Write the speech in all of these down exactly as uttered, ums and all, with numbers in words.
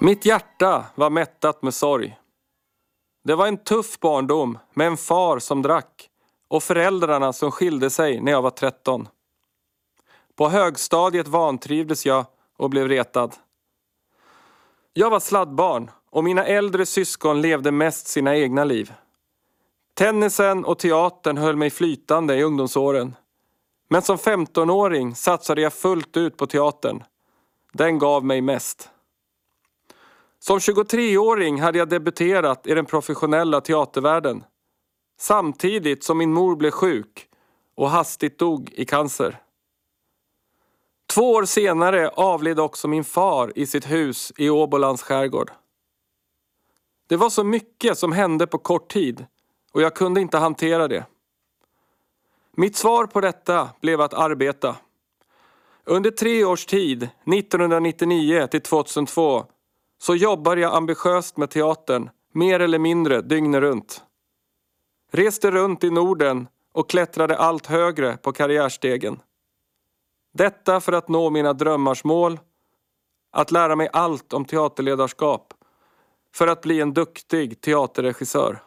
Mitt hjärta var mättat med sorg. Det var en tuff barndom med en far som drack och föräldrarna som skilde sig när jag var tretton. På högstadiet vantrivdes jag och blev retad. Jag var sladdbarn och mina äldre syskon levde mest sina egna liv. Tennisen och teatern höll mig flytande i ungdomsåren. Men som femtonåring satsade jag fullt ut på teatern. Den gav mig mest. Som tjugotreåring hade jag debuterat i den professionella teatervärlden. Samtidigt som min mor blev sjuk och hastigt dog i cancer. Två år senare avled också min far i sitt hus i Åbolands skärgård. Det var så mycket som hände på kort tid och jag kunde inte hantera det. Mitt svar på detta blev att arbeta. Under tre års tid, nittonhundranittionio till tvåtusentvå, så jobbade jag ambitiöst med teatern, mer eller mindre dygnet runt. Reste runt i Norden och klättrade allt högre på karriärstegen. Detta för att nå mina drömmars mål, att lära mig allt om teaterledarskap, för att bli en duktig teaterregissör.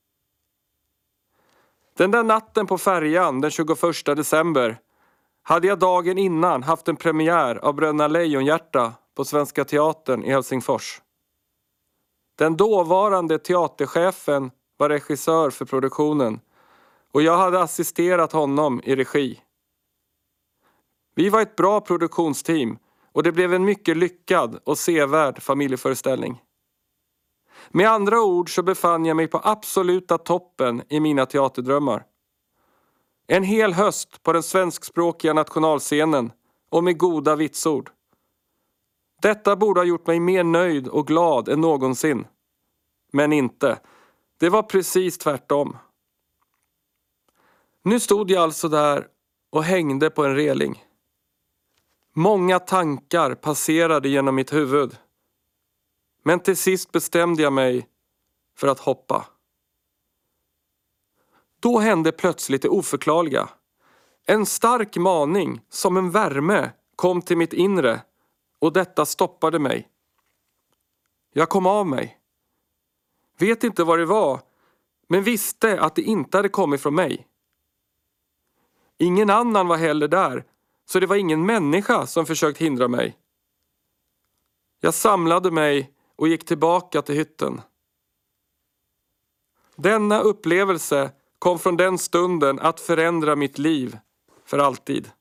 Den där natten på färjan den tjugoförsta december hade jag dagen innan haft en premiär av Bröderna Lejonhjärta på Svenska Teatern i Helsingfors. Den dåvarande teaterchefen var regissör för produktionen och jag hade assisterat honom i regi. Vi var ett bra produktionsteam och det blev en mycket lyckad och sevärd familjeföreställning. Med andra ord så befann jag mig på absoluta toppen i mina teaterdrömmar. En hel höst på den svenskspråkiga nationalscenen och med goda vitsord. Detta borde ha gjort mig mer nöjd och glad än någonsin. Men inte. Det var precis tvärtom. Nu stod jag alltså där och hängde på en reling. Många tankar passerade genom mitt huvud. Men till sist bestämde jag mig för att hoppa. Då hände plötsligt det oförklarliga. En stark maning som en värme kom till mitt inre och detta stoppade mig. Jag kom av mig. Vet inte vad det var, men visste att det inte hade kommit från mig. Ingen annan var heller där, så det var ingen människa som försökt hindra mig. Jag samlade mig och gick tillbaka till hytten. Denna upplevelse kom från den stunden att förändra mitt liv för alltid.